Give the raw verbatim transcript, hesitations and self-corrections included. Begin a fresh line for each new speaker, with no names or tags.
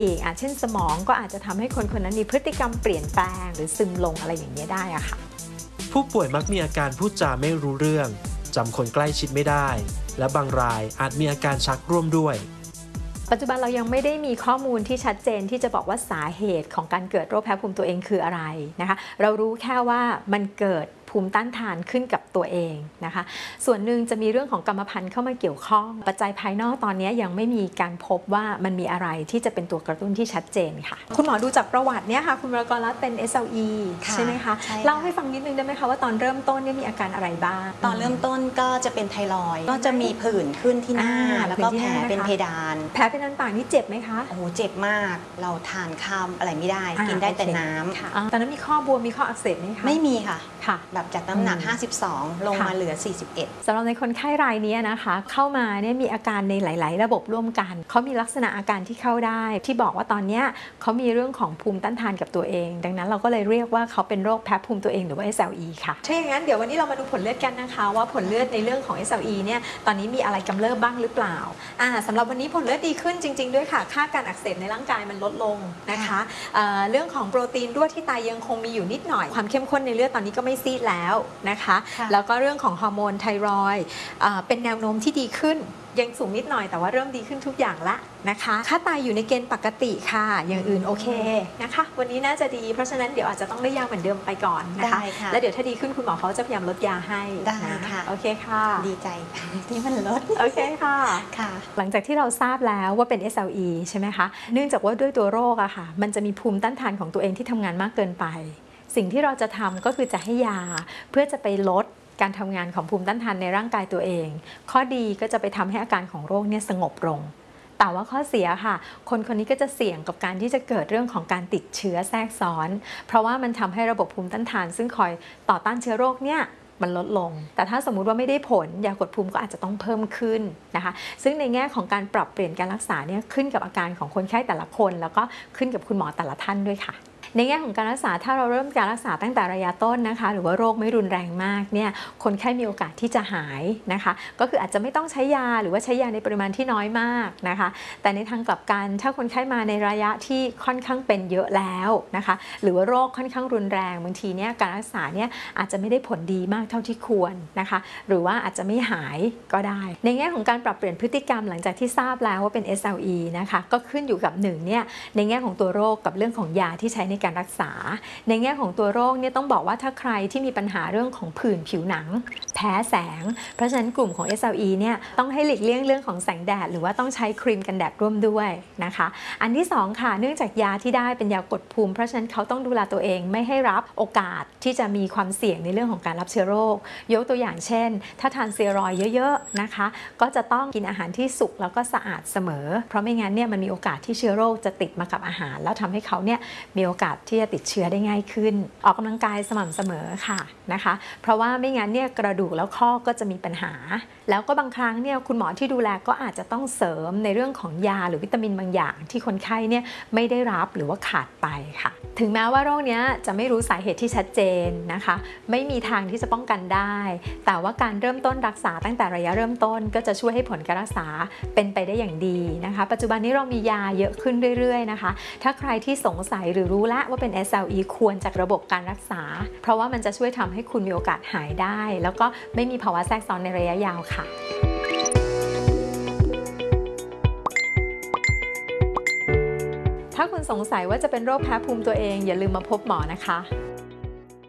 อีกอาจเช่นสมองก็อาจจะทำให้คนคนนั้นมีพฤติกรรมเปลี่ยนแปลงหรือซึมลงอะไรอย่างนี้ได้อะค่ะ
ผู้ป่วยมักมีอาการพูดจาไม่รู้เรื่องจำคนใกล้ชิดไม่ได้และบางรายอาจมีอาการชักร่วมด้วย
ปัจจุบันเรายังไม่ได้มีข้อมูลที่ชัดเจนที่จะบอกว่าสาเหตุของการเกิดโรคแพ้ภูมิตัวเองคืออะไรนะคะเรารู้แค่ว่ามันเกิดภูมิต้านทานขึ้นกับตัวเองนะคะส่วนหนึ่งจะมีเรื่องของกรรมพันธุ์เข้ามาเกี่ยวข้องปัจจัยภายนอกตอนนี้ยังไม่มีการพบว่ามันมีอะไรที่จะเป็นตัวกระตุ้นที่ชัดเจนค่ะคุณหมอดูจากประวัติเนี่ยค่ะคุณวรกรรัตน์เป็น เอส แอล อี ใช่ไหมคะเล่าให้ฟังนิดนึงได้ไหมคะว่าตอนเริ่มต้นเนี่ยมีอาการอะไรบ้าง
ตอนเริ่มต้นก็จะเป็นไทรอยด์ก็จะมีผื่นขึ้นที่หน้าแล้วก็แผลเป็นเพดาน
แผลเป็นอันปากนี่เจ็บไหมคะ
โอ้โหเจ็บมากเราทานข้าวอะไรไม่ได้กินได้แต่น้
ำตอนนั้นมีข้อบวมมีข้ออักเสบไหมคะ
ไม่มีค่ะ
ค่ะ
แบบจากน้ำหนักห้าสิบสองลงมาเหลือสี่สิบเอ็ด
สำหรับในคนไข้รายนี้นะคะเข้ามาเนี่ยมีอาการในหลายๆระบบร่วมกันเขามีลักษณะอาการที่เข้าได้ที่บอกว่าตอนนี้เขามีเรื่องของภูมิต้านทานกับตัวเองดังนั้นเราก็เลยเรียกว่าเขาเป็นโรคแพ้ภูมิตัวเองหรือว่า เอส แอล อี ค่ะถ้าอย่างนั้นเดี๋ยววันนี้เรามาดูผลเลือดกันนะคะว่าผลเลือดในเรื่องของ เอส แอล อี เนี่ยตอนนี้มีอะไรกำเริบบ้างหรือเปล่าอ่าสำหรับวันนี้ผลเลือดดีขึ้นจริงๆด้วยค่ะค่าการอักเสบในร่างกายมันลดลงนะคะเรื่องของโปรตีนรั่วที่ไตยังคงมีอยู่นิดหน่อยความเข้มข้นในเลือดตอนนี้ก็ไม่ซีดแล้วนะคะแล้วก็เรื่องของฮอร์โมนไทรอยด์เป็นแนวโน้มที่ดีขึ้นยังสูงนิดหน่อยแต่ว่าเริ่มดีขึ้นทุกอย่างละนะคะค่าไตอยู่ในเกณฑ์ปกติค่ะอย่างอื่นโอเคนะคะวันนี้น่าจะดีเพราะฉะนั้นเดี๋ยวอาจจะต้องได้ยาเหมือนเดิมไปก่อนนะคะแล้วเดี๋ยวถ้าดีขึ้นคุณหมอเขาจะพยายามลดยาให้
ได้ค่ะ
โอเคค่ะ
ดีใจที่มันลด
โอเคค่ะ
ค่ะ
หลังจากที่เราทราบแล้วว่าเป็น เอส แอล อี ใช่ไหมคะเนื่องจากว่าด้วยตัวโรคอะค่ะมันจะมีภูมิต้านทานของตัวเองที่ทำงานมากเกินไปสิ่งที่เราจะทำก็คือจะให้ยาเพื่อจะไปลดการทำงานของภูมิต้านทานในร่างกายตัวเองข้อดีก็จะไปทำให้อาการของโรคเนี่ยสงบลงแต่ว่าข้อเสียค่ะคนคนนี้ก็จะเสี่ยงกับการที่จะเกิดเรื่องของการติดเชื้อแทรกซ้อนเพราะว่ามันทำให้ระบบภูมิต้านทานซึ่งคอยต่อต้านเชื้อโรคเนี่ยมันลดลงแต่ถ้าสมมุติว่าไม่ได้ผลยากดภูมิก็อาจจะต้องเพิ่มขึ้นนะคะซึ่งในแง่ของการปรับเปลี่ยนการรักษาเนี่ยขึ้นกับอาการของคนไข้แต่ละคนแล้วก็ขึ้นกับคุณหมอแต่ละท่านด้วยค่ะในแง่ของการรักษาถ้าเราเริ่มการรักษาตั้งแต่ระยะต้นนะคะหรือว่าโรคไม่รุนแรงมากเนี่ยคนไข้มีโอกาสที่จะหายนะคะก็คืออาจจะไม่ต้องใช้ยาหรือว่าใช้ยาในปริมาณที่น้อยมากนะคะแต่ในทางกลับกันถ้าคนไข้มาในระยะที่ค่อนข้างเป็นเยอะแล้วนะคะหรือว่าโรคค่อนข้างรุนแรงบางทีเนี่ยการรักษาเนี่ยอาจจะไม่ได้ผลดีมากเท่าที่ควรนะคะหรือว่าอาจจะไม่หายก็ได้ในแง่ของการปรับเปลี่ยนพฤติกรรมหลังจากที่ทราบแล้วว่าเป็น เอส แอล อี นะคะก็ขึ้นอยู่กับหนึ่งเนี่ยในแง่ของตัวโรคกับเรื่องของยาที่ใช้ในการรักษาในแง่ของตัวโรคเนี่ยต้องบอกว่าถ้าใครที่มีปัญหาเรื่องของผื่นผิวหนังแพ้แสงเพราะฉะนั้นกลุ่มของ เอส แอล อี เนี่ยต้องให้หลีกเลี่ยงเรื่องของแสงแดดหรือว่าต้องใช้ครีมกันแดดร่วมด้วยนะคะอันที่สองค่ะเนื่องจากยาที่ได้เป็นยากดภูมิเพราะฉะนั้นเขาต้องดูแลตัวเองไม่ให้รับโอกาสที่จะมีความเสี่ยงในเรื่องของการรับเชื้อโรคยกตัวอย่างเช่นถ้าทานสเตียรอยด์เยอะๆนะคะก็จะต้องกินอาหารที่สุกแล้วก็สะอาดเสมอเพราะไม่งั้นเนี่ยมันมีโอกาสที่เชื้อโรคจะติดมากับอาหารแล้วทำให้เขาเนี่ยมีโอกาสที่จะติดเชื้อได้ง่ายขึ้นออกกำลังกายสม่ำเสมอค่ะนะคะเพราะว่าไม่งั้นเนี่ยกระดูกแล้วข้อก็จะมีปัญหาแล้วก็บางครั้งเนี่ยคุณหมอที่ดูแลก็อาจจะต้องเสริมในเรื่องของยาหรือวิตามินบางอย่างที่คนไข้เนี่ยไม่ได้รับหรือว่าขาดไปค่ะถึงแม้ว่าโรคนี้จะไม่รู้สาเหตุที่ชัดเจนนะคะไม่มีทางที่จะป้องกันได้แต่ว่าการเริ่มต้นรักษาตั้งแต่ระยะเริ่มต้นก็จะช่วยให้ผลการรักษาเป็นไปได้อย่างดีนะคะปัจจุบันนี้เรามียาเยอะขึ้นเรื่อยๆนะคะถ้าใครที่สงสัยหรือรู้แล้วว่าเป็น เอส แอล อี ควรจากระบบการรักษาเพราะว่ามันจะช่วยทำให้คุณมีโอกาสหายได้แล้วก็ไม่มีภาวะแทรกซ้อนในระยะยาวค่ะถ้าคุณสงสัยว่าจะเป็นโรคแพ้ภูมิตัวเองอย่าลืมมาพบหมอนะคะ